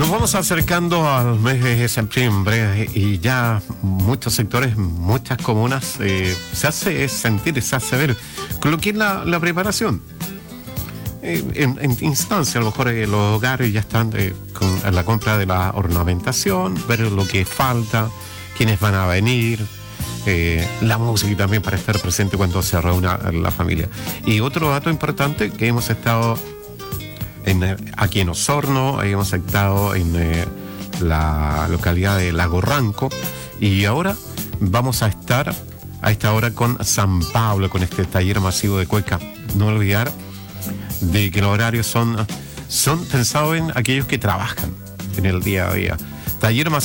Nos vamos acercando al mes de septiembre y ya muchos sectores, muchas comunas se hace sentir, se hace ver con lo que es la preparación. En instancia, a lo mejor los hogares ya están con la compra de la ornamentación, ver lo que falta, quiénes van a venir, la música y también para estar presente cuando se reúna la familia. Y otro dato importante, que hemos estado aquí en Osorno, hemos estado en la localidad de Lago Ranco, y ahora vamos a estar a esta hora con San Pablo, con este taller masivo de cueca. No olvidar de que los horarios son pensados en aquellos que trabajan en el día a día. Taller masivo